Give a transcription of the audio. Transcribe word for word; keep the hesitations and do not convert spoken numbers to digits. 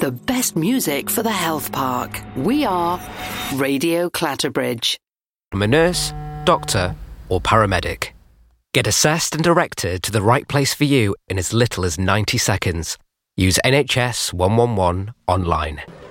the best music for the health park. We are Radio Clatterbridge. From a nurse, doctor or paramedic. Get assessed and directed to the right place for you in as little as ninety seconds. Use N H S one one one online.